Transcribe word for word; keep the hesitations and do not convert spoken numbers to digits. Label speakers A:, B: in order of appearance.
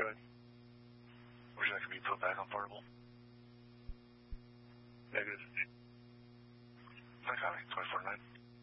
A: Go ahead. Would you like to be put back on portable? Negative. Okay, twenty-four nine.